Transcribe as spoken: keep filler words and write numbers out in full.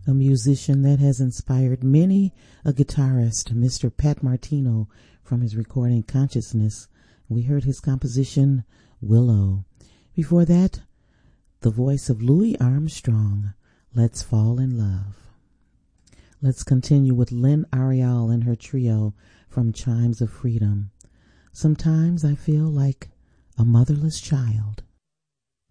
a musician that has inspired many a guitarist, Mister Pat Martino, from his recording Consciousness. We heard his composition, Willow. Before that, the voice of Louis Armstrong, Let's Fall in Love. Let's continue with Lynn Ariel and her trio from Chimes of Freedom. Sometimes I feel like a motherless child.